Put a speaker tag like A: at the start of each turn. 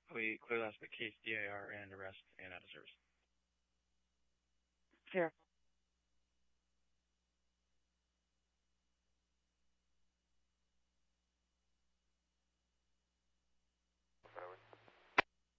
A: clearly that's the case, DIR and arrest and out of service.
B: Fair.